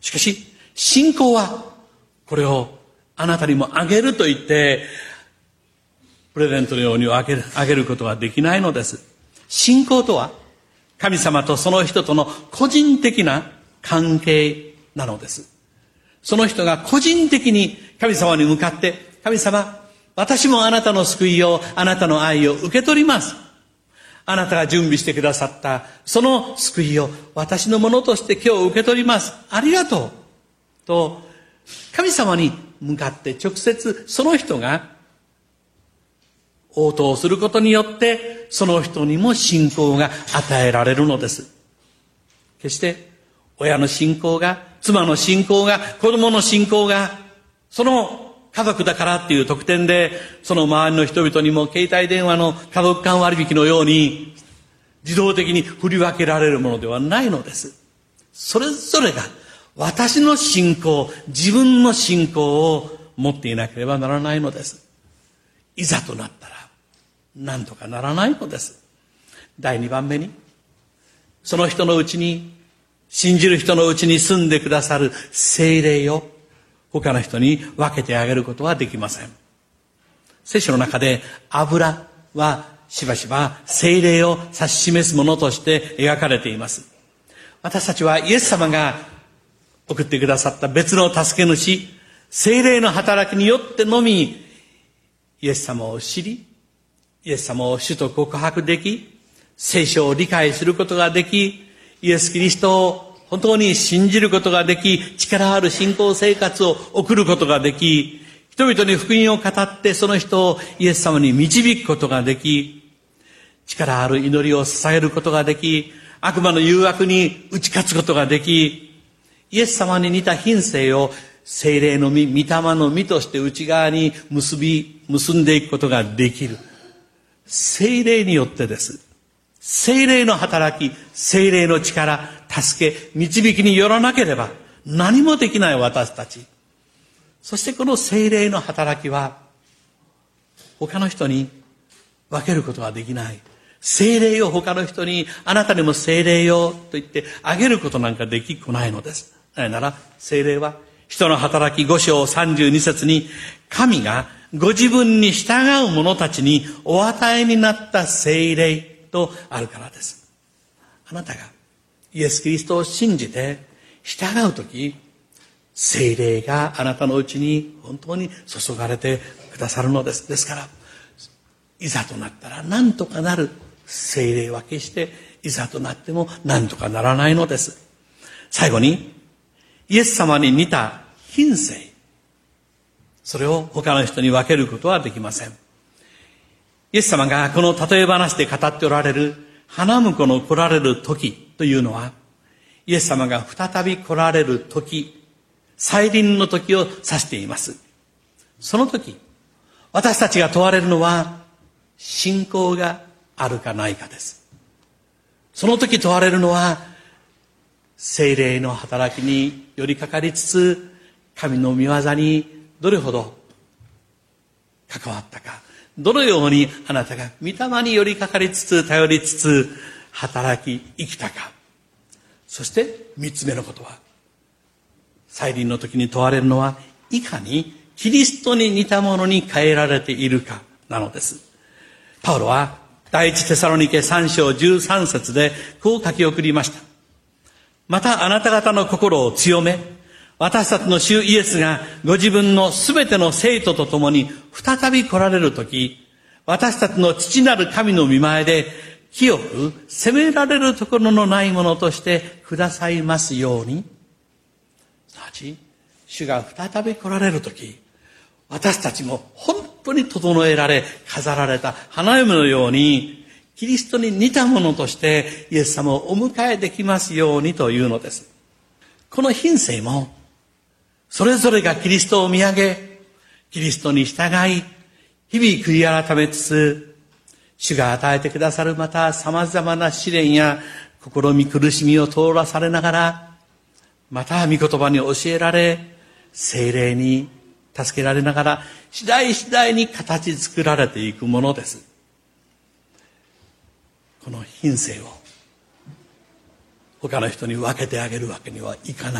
しかし、信仰は、これをあなたにもあげると言って、プレゼントのようにあげることはできないのです。信仰とは、神様とその人との個人的な関係なのです。その人が個人的に神様に向かって、神様、私もあなたの救いを、あなたの愛を受け取ります。あなたが準備してくださったその救いを私のものとして今日受け取ります。ありがとう。と、神様に向かって直接その人が応答することによって、その人にも信仰が与えられるのです。決して親の信仰が、妻の信仰が、子供の信仰が、その家族だからっていう特典で、その周りの人々にも携帯電話の家族間割引のように自動的に振り分けられるものではないのです。それぞれが私の信仰、自分の信仰を持っていなければならないのです。いざとなったら何とかならないのです。第2番目に、その人のうちに、信じる人のうちに住んでくださる聖霊を他の人に分けてあげることはできません。聖書の中で油はしばしば聖霊を指し示すものとして描かれています。私たちはイエス様が送ってくださった別の助け主、聖霊の働きによってのみ、イエス様を知り、イエス様を主と告白でき、聖書を理解することができ、イエス・キリストを本当に信じることができ、力ある信仰生活を送ることができ、人々に福音を語ってその人をイエス様に導くことができ、力ある祈りを捧げることができ、悪魔の誘惑に打ち勝つことができ、イエス様に似た品性を聖霊の実、御霊の実として内側に結んでいくことができる。聖霊によってです。聖霊の働き、聖霊の力、助け、導きによらなければ何もできない私たち。そしてこの聖霊の働きは他の人に分けることはできない。聖霊を他の人に、あなたにも聖霊よと言ってあげることなんかできっこないのです。なぜなら聖霊は人の働き5章32節に、神がご自分に従う者たちにお与えになった聖霊とあるからです。あなたがイエス・キリストを信じて従うとき、聖霊があなたのうちに本当に注がれてくださるのです。ですから、いざとなったら何とかなる聖霊は決していざとなっても何とかならないのです。最後に、イエス様に似た品性、それを他の人に分けることはできません。イエス様がこの例え話で語っておられる花婿の来られる時というのは、イエス様が再び来られる時、再臨の時を指しています。その時、私たちが問われるのは信仰があるかないかです。その時問われるのは聖霊の働きに寄りかかりつつ、神の御業にどれほど関わったか、どのようにあなたが御霊に寄りかかりつつ、頼りつつ働き生きたか。そして三つ目のことは、再臨の時に問われるのは、いかにキリストに似たものに変えられているかなのです。パウロは第一テサロニケ3章13節でこう書き送りました。またあなた方の心を強め、私たちの主イエスがご自分のすべての生徒と共に再び来られるとき、私たちの父なる神の御前で清く責められるところのないものとしてくださいますように。すなわち、主が再び来られるとき、私たちも本当に整えられ、飾られた花嫁のように、キリストに似たものとしてイエス様をお迎えできますようにというのです。この品性も、それぞれがキリストを見上げ、キリストに従い、日々悔い改めつつ、主が与えてくださるまた様々な試練や試み苦しみを通らされながら、また御言葉に教えられ、聖霊に助けられながら、次第次第に形作られていくものです。この品性を他の人に分けてあげるわけにはいかない。